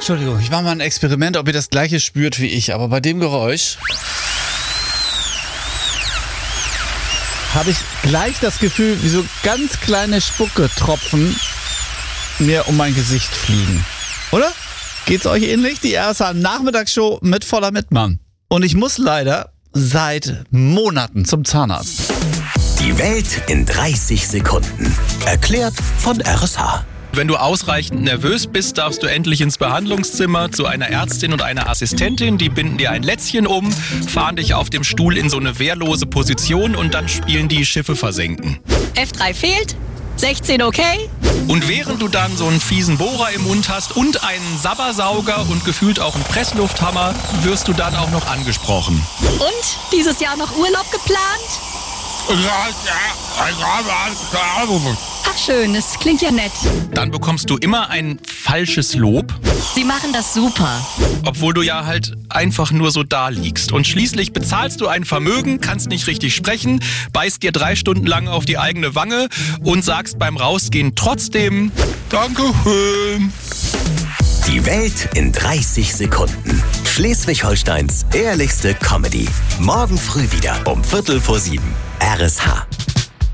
Entschuldigung, ich mache mal ein Experiment, ob ihr das gleiche spürt wie ich. Aber bei dem Geräusch habe ich gleich das Gefühl, wie so ganz kleine Spucketropfen mir um mein Gesicht fliegen. Oder? Geht's euch ähnlich? Die RSH-Nachmittagsshow mit Voller Mittmann. Und ich muss leider seit Monaten zum Zahnarzt. Die Welt in 30 Sekunden. Erklärt von RSH. Wenn du ausreichend nervös bist, darfst du endlich ins Behandlungszimmer zu einer Ärztin und einer Assistentin. Die binden dir ein Lätzchen um, fahren dich auf dem Stuhl in so eine wehrlose Position und dann spielen die Schiffe versenken. F3 fehlt, 16 okay. Und während du dann so einen fiesen Bohrer im Mund hast und einen Sabbersauger und gefühlt auch einen Presslufthammer, wirst du dann auch noch angesprochen. Und dieses Jahr noch Urlaub geplant? Ach schön, das klingt ja nett. Dann bekommst du immer ein falsches Lob, Sie machen das super. obwohl du ja halt einfach nur so da liegst. Und schließlich bezahlst du ein Vermögen, kannst nicht richtig sprechen, beißt dir 3 Stunden lang auf die eigene Wange und sagst beim Rausgehen trotzdem Dankeschön. Die Welt in 30 Sekunden. Schleswig-Holsteins ehrlichste Comedy. Morgen früh wieder um 6:45. RSH.